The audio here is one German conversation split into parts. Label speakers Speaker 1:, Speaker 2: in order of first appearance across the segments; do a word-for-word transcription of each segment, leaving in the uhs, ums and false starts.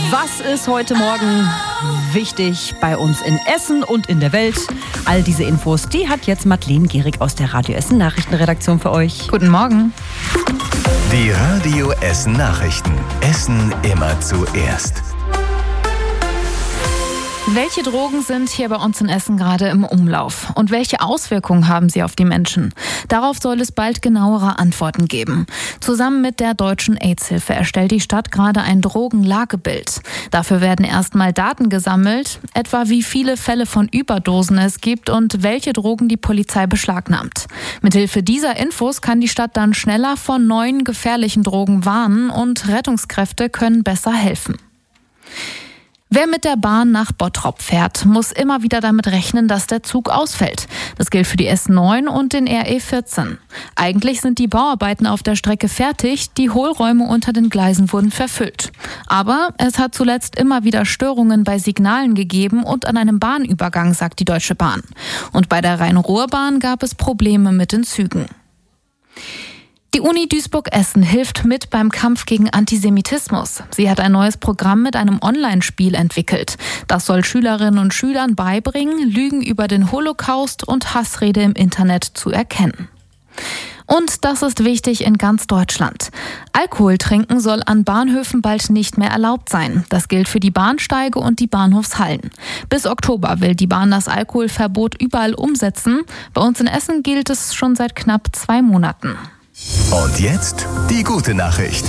Speaker 1: Was ist heute Morgen wichtig bei uns in Essen und in der Welt? All diese Infos, die hat jetzt Madeleine Gehrig aus der Radio Essen Nachrichtenredaktion für euch.
Speaker 2: Guten Morgen.
Speaker 3: Die Radio Essen Nachrichten. Essen immer zuerst.
Speaker 2: Welche Drogen sind hier bei uns in Essen gerade im Umlauf? Und welche Auswirkungen haben sie auf die Menschen? Darauf soll es bald genauere Antworten geben. Zusammen mit der Deutschen AIDS-Hilfe erstellt die Stadt gerade ein Drogenlagebild. Dafür werden erstmal Daten gesammelt, etwa wie viele Fälle von Überdosen es gibt und welche Drogen die Polizei beschlagnahmt. Mithilfe dieser Infos kann die Stadt dann schneller vor neuen gefährlichen Drogen warnen und Rettungskräfte können besser helfen. Wer mit der Bahn nach Bottrop fährt, muss immer wieder damit rechnen, dass der Zug ausfällt. Das gilt für die S neun und den R E vierzehn. Eigentlich sind die Bauarbeiten auf der Strecke fertig, die Hohlräume unter den Gleisen wurden verfüllt. Aber es hat zuletzt immer wieder Störungen bei Signalen gegeben und an einem Bahnübergang, sagt die Deutsche Bahn. Und bei der Rhein-Ruhr-Bahn gab es Probleme mit den Zügen. Die Uni Duisburg-Essen hilft mit beim Kampf gegen Antisemitismus. Sie hat ein neues Programm mit einem Online-Spiel entwickelt. Das soll Schülerinnen und Schülern beibringen, Lügen über den Holocaust und Hassrede im Internet zu erkennen. Und das ist wichtig in ganz Deutschland. Alkohol trinken soll an Bahnhöfen bald nicht mehr erlaubt sein. Das gilt für die Bahnsteige und die Bahnhofshallen. Bis Oktober will die Bahn das Alkoholverbot überall umsetzen. Bei uns in Essen gilt es schon seit knapp zwei Monaten.
Speaker 3: Und jetzt die gute Nachricht.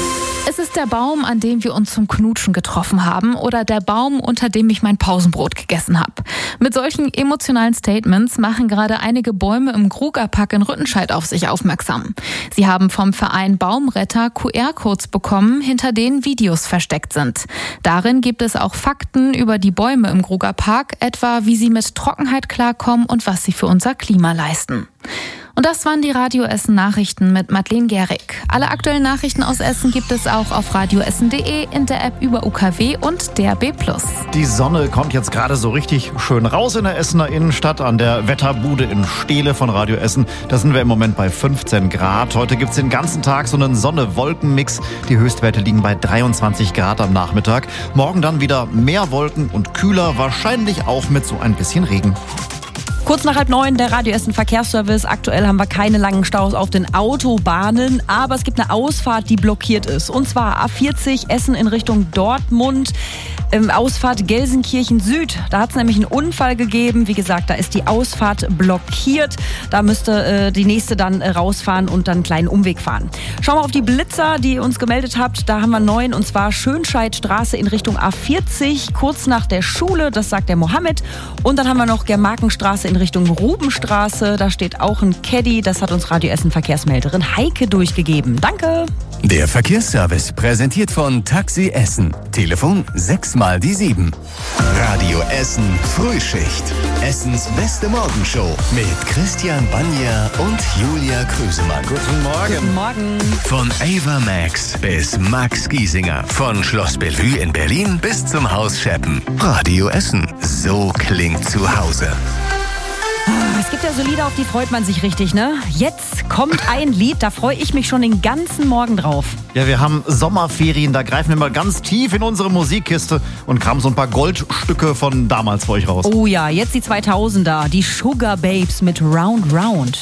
Speaker 2: Es ist der Baum, an dem wir uns zum Knutschen getroffen haben oder der Baum, unter dem ich mein Pausenbrot gegessen habe. Mit solchen emotionalen Statements machen gerade einige Bäume im Grugerpark in Rüttenscheid auf sich aufmerksam. Sie haben vom Verein Baumretter Q R-Codes bekommen, hinter denen Videos versteckt sind. Darin gibt es auch Fakten über die Bäume im Grugerpark, etwa wie sie mit Trockenheit klarkommen und was sie für unser Klima leisten. Und das waren die Radio Essen Nachrichten mit Madeleine Gehrig. Alle aktuellen Nachrichten aus Essen gibt es auch auf radioessen punkt de, in der App über U K W und D A B plus.
Speaker 4: Die Sonne kommt jetzt gerade so richtig schön raus in der Essener Innenstadt an der Wetterbude in Steele von Radio Essen. Da sind wir im Moment bei fünfzehn Grad. Heute gibt es den ganzen Tag so einen Sonne-Wolken-Mix. Die Höchstwerte liegen bei dreiundzwanzig Grad am Nachmittag. Morgen dann wieder mehr Wolken und kühler, wahrscheinlich auch mit so ein bisschen Regen.
Speaker 1: Kurz nach halb neun, der Radio Essen Verkehrsservice. Aktuell haben wir keine langen Staus auf den Autobahnen, aber es gibt eine Ausfahrt, die blockiert ist. Und zwar A vierzig Essen in Richtung Dortmund, ähm, Ausfahrt Gelsenkirchen Süd. Da hat es nämlich einen Unfall gegeben. Wie gesagt, da ist die Ausfahrt blockiert. Da müsste äh, die nächste dann äh, rausfahren und dann einen kleinen Umweg fahren. Schauen wir auf die Blitzer, die ihr uns gemeldet habt. Da haben wir neun, und zwar Schönscheidstraße in Richtung A vierzig, kurz nach der Schule. Das sagt der Mohammed. Und dann haben wir noch Germarkenstraße in Richtung Rubenstraße. Da steht auch ein Caddy. Das hat uns Radio Essen Verkehrsmelderin Heike durchgegeben. Danke.
Speaker 3: Der Verkehrsservice präsentiert von Taxi Essen. Telefon sechs mal die sieben. Radio Essen Frühschicht. Essens beste Morgenshow mit Christian Banja und Julia Krüsemann.
Speaker 4: Guten Morgen.
Speaker 1: Guten Morgen.
Speaker 3: Von Ava Max bis Max Giesinger. Von Schloss Bellevue in Berlin bis zum Haus Scheppen. Radio Essen. So klingt zu Hause.
Speaker 1: Es gibt ja so Lieder, auf die freut man sich richtig, ne? Jetzt kommt ein Lied, da freue ich mich schon den ganzen Morgen drauf.
Speaker 4: Ja, wir haben Sommerferien, da greifen wir mal ganz tief in unsere Musikkiste und kramen so ein paar Goldstücke von damals für euch raus.
Speaker 1: Oh ja, jetzt die zweitausender, die Sugar Babes mit Round Round.